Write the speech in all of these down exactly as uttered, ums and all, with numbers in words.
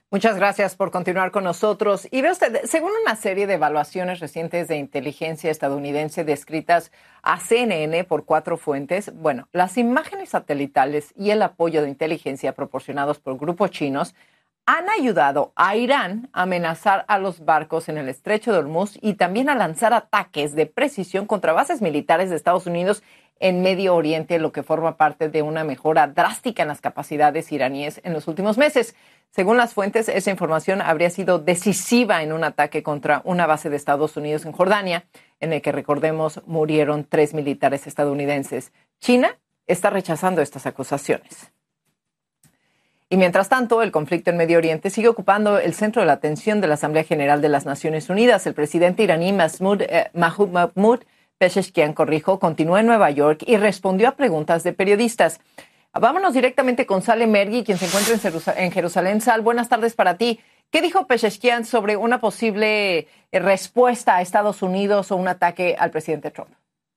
Muchas gracias por continuar con nosotros. Y ve usted, según una serie de evaluaciones recientes de inteligencia estadounidense descritas a C N N por cuatro fuentes, bueno, las imágenes satelitales y el apoyo de inteligencia proporcionados por grupos chinos han ayudado a Irán a amenazar a los barcos en el estrecho de Hormuz y también a lanzar ataques de precisión contra bases militares de Estados Unidos en Medio Oriente, lo que forma parte de una mejora drástica en las capacidades iraníes en los últimos meses. Según las fuentes, esa información habría sido decisiva en un ataque contra una base de Estados Unidos en Jordania, en el que, recordemos, murieron tres militares estadounidenses. China está rechazando estas acusaciones. Y mientras tanto, el conflicto en Medio Oriente sigue ocupando el centro de la atención de la Asamblea General de las Naciones Unidas. El presidente iraní Masmoud, eh, Mahmoud Pezeshkian, corrijo, continuó en Nueva York y respondió a preguntas de periodistas. Vámonos directamente con Saleh Mergui, quien se encuentra en, Jerusal- en Jerusalén. Sal, buenas tardes para ti. ¿Qué dijo Pezeshkian sobre una posible respuesta a Estados Unidos o un ataque al presidente Trump?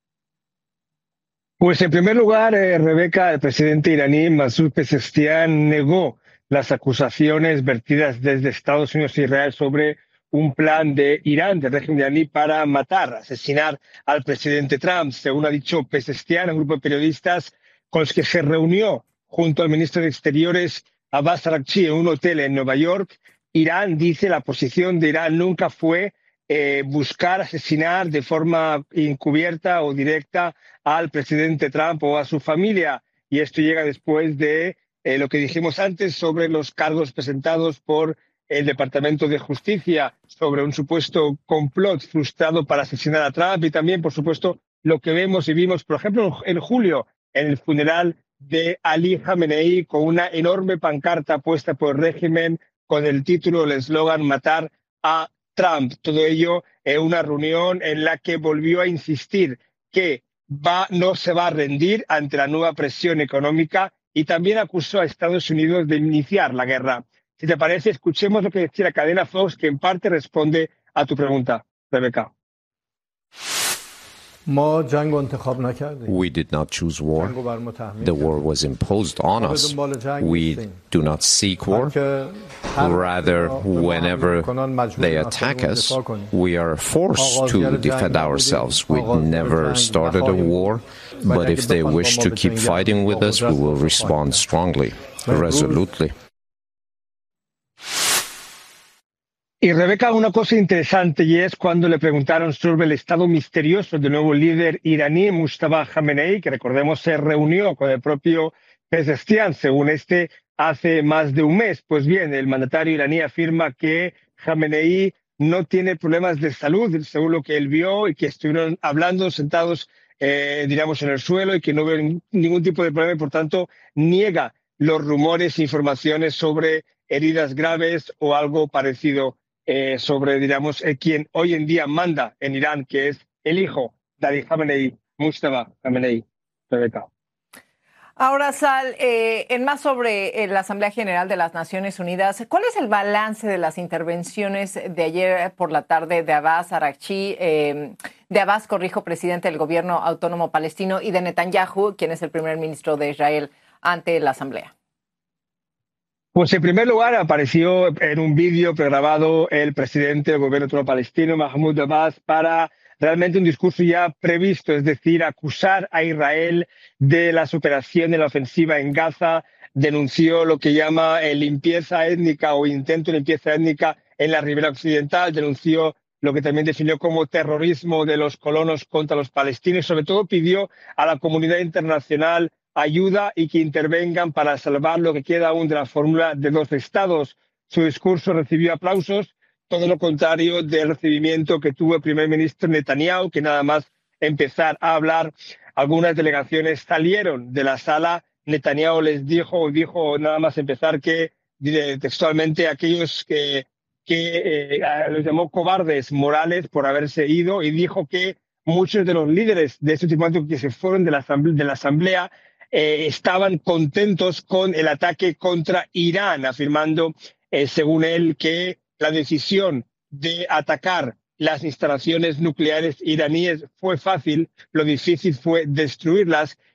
Pues en primer lugar, eh, Rebeca, el presidente iraní Masoud Pezeshkian negó las acusaciones vertidas desde Estados Unidos e Israel sobre un plan de Irán, del régimen iraní, para matar, asesinar al presidente Trump. Según ha dicho Pezeshkian, un grupo de periodistas con los que se reunió junto al ministro de Exteriores Abbas Araghchi en un hotel en Nueva York, Irán dice la posición de Irán nunca fue eh, buscar asesinar de forma encubierta o directa al presidente Trump o a su familia. Y esto llega después de eh, lo que dijimos antes sobre los cargos presentados por el Departamento de Justicia sobre un supuesto complot frustrado para asesinar a Trump y también, por supuesto, lo que vemos y vimos, por ejemplo, en julio, en el funeral de Ali Khamenei, con una enorme pancarta puesta por el régimen con el título, el eslogan «Matar a Trump». Todo ello en una reunión en la que volvió a insistir que va, no se va a rendir ante la nueva presión económica y también acusó a Estados Unidos de iniciar la guerra. Si te parece, escuchemos lo que decía la cadena Fox, que en parte responde a tu pregunta, Rebeca. We did not choose war. The war was imposed on us. We do not seek war. Rather, whenever they attack us, we are forced to defend ourselves. We never started a war, but if they wish to keep fighting with us, we will respond strongly, resolutely. Y Rebeca, una cosa interesante y es cuando le preguntaron sobre el estado misterioso del nuevo líder iraní, Mustafa Khamenei, que recordemos se reunió con el propio Pezeshkian, según este, hace más de un mes. Pues bien, el mandatario iraní afirma que Khamenei no tiene problemas de salud, según lo que él vio, y que estuvieron hablando sentados, eh, diríamos, en el suelo y que no ve ningún tipo de problema y, por tanto, niega los rumores e informaciones sobre heridas graves o algo parecido. Eh, sobre, digamos, eh, quien hoy en día manda en Irán, que es el hijo de Ali Khamenei, Mustafa Khamenei. Rebeca. Ahora, Sal, eh, en más sobre eh, la Asamblea General de las Naciones Unidas, ¿cuál es el balance de las intervenciones de ayer por la tarde de Abbas Araghchi, eh, de Abbas, corrijo, presidente del gobierno autónomo palestino, y de Netanyahu, quien es el primer ministro de Israel, ante la Asamblea? Pues en primer lugar apareció en un vídeo pregrabado el presidente del gobierno autónomo palestino, Mahmoud Abbas, para realmente un discurso ya previsto, es decir, acusar a Israel de la superación de la ofensiva en Gaza, denunció lo que llama eh, limpieza étnica o intento de limpieza étnica en la ribera occidental, denunció lo que también definió como terrorismo de los colonos contra los palestinos, sobre todo pidió a la comunidad internacional ayuda y que intervengan para salvar lo que queda aún de la fórmula de dos estados. Su discurso recibió aplausos, todo lo contrario del recibimiento que tuvo el primer ministro Netanyahu, que nada más empezar a hablar, algunas delegaciones salieron de la sala. Netanyahu les dijo, dijo nada más empezar que textualmente aquellos que, que eh, los llamó cobardes morales por haberse ido, y dijo que muchos de los líderes de este último año que se fueron de la asamblea, de la asamblea Eh, estaban contentos con el ataque contra Irán, afirmando, eh, según él, que la decisión de atacar las instalaciones nucleares iraníes fue fácil, lo difícil fue destruirlas,